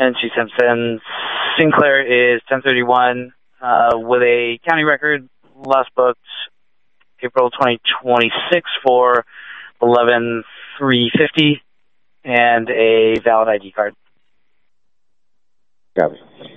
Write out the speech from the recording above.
NC Simpson. Sinclair is 1031 with a county record, last booked April 2026 for 11,350 and a valid ID card. Copy.